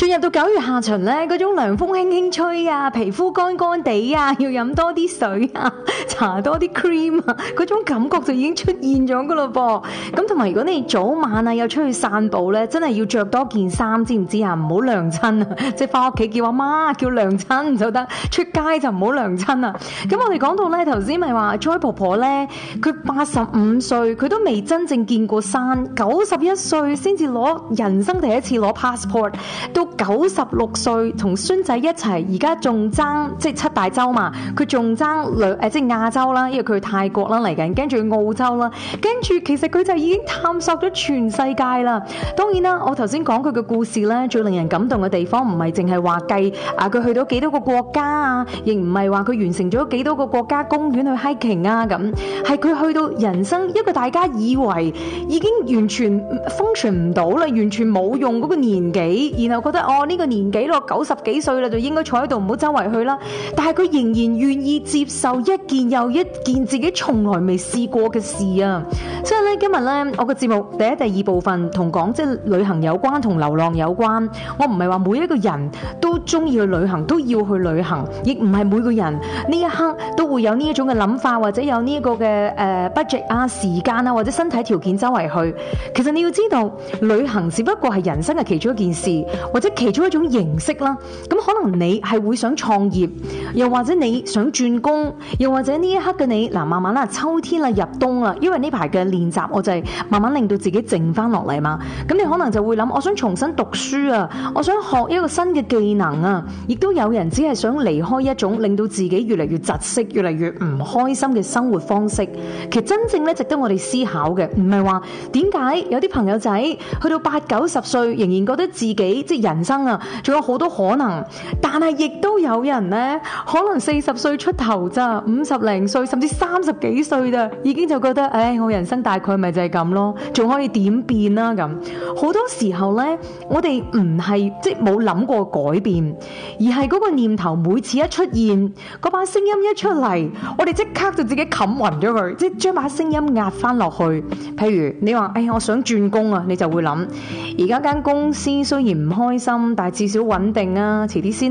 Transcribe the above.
進入到9月下旬咧，嗰種涼風輕輕吹啊，皮膚乾乾地啊，要飲多啲水啊，搽多啲 cream 啊，嗰種感覺就已經出現咗噶咯噃。咁同埋如果你早晚啊又出去散步咧，真係要着多件衫，知唔知啊？唔好涼親啊！即係翻屋企叫阿媽叫涼親就得，出街就唔好涼親啊！咁我哋講到咧，頭先咪話 Joy 婆婆咧，佢85歲，佢都未真正見過山，91歲先至攞人生第一次攞 passport， 到96歲同孫仔一齊，而家仲爭即係7大洲嘛，佢仲爭即係亞洲啦，因為佢去泰國啦嚟緊，跟住澳洲啦，跟住其實佢就已經探索咗全世界啦。當然啦，我頭先講佢嘅故事咧，最令人感動嘅地方唔係淨係話計佢去到幾多個國家啊，亦唔係話佢完成咗幾多個國家公園去 hiking 啊咁，係佢去到人生一個大家以為已經完全 function 唔到啦，完全冇用嗰個年紀，然後覺得呢個年紀咯，90幾歲啦就應該坐喺度唔好周圍去啦，但係佢仍然願意接受一件又一件自己從來未試過嘅事啊！所以咧今日咧我個節目第一、第二部分同講即係旅行有關，同流浪有關。我唔係話每一個人都中意去旅行，都要去旅行，亦唔係每個人呢一刻都會有呢一種嘅諗法，或者有呢一個嘅budget啊、時間啊，或者身體條件周圍去。其實你要知道，旅行只不過係人生嘅其中一件事，或者其中一種形式啦。咁可能你係會想創業，又或者你想轉工，又或者呢一刻嘅你慢慢啦，秋天啦入冬啦，因為呢排嘅練習我就係慢慢令到自己靜翻落嚟嘛。咁你可能就會諗，我想重新讀書啊，我想學一個新嘅技能啊。亦都有人只係想離開一種令到自己越嚟越窒息、越嚟越唔開心嘅生活方式。其實真正咧值得我哋思考嘅，唔係話點解有啲朋友仔去到80、90歲仍然覺得自己即係人生啊，仲有好多可能，但係亦都有人呢，可能40歲出頭咋，50零歲甚至30幾歲咋，已經就覺得我人生大概咪就係咁咯，仲可以點變啦咁。好多時候呢，我哋唔係即係冇諗過改變，而係嗰個念頭每次一出現，嗰把聲音一出嚟，我哋即刻就自己冚暈咗佢，即係將把聲音壓翻落去。譬如你話我想轉工啊，你就會諗而家間公司雖然唔開心，但係至少穩定啊，遲啲先